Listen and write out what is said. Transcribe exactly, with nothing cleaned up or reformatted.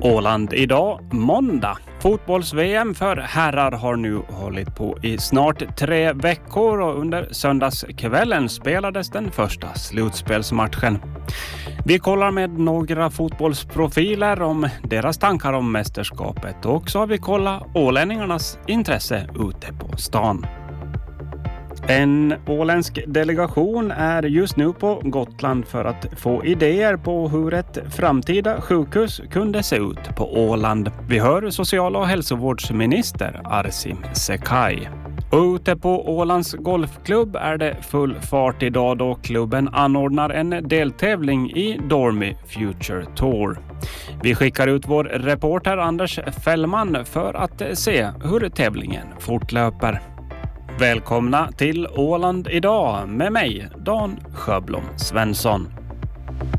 Åland idag, måndag. Fotbolls-V M för herrar har nu hållit på i snart tre veckor och under söndagskvällen spelades den första slutspelsmatchen. Vi kollar med några fotbollsprofiler om deras tankar om mästerskapet och så har vi kollat ålänningarnas intresse ute på stan. En åländsk delegation är just nu på Gotland för att få idéer på hur ett framtida sjukhus kunde se ut på Åland. Vi hör social- och hälsovårdsminister Arsim Sekaj. Och ute på Ålands golfklubb är det full fart idag då klubben anordnar en deltävling i Dormy Future Tour. Vi skickar ut vår reporter Anders Fällman för att se hur tävlingen fortlöper. Välkomna till Åland idag med mig, Dan Sjöblom Svensson.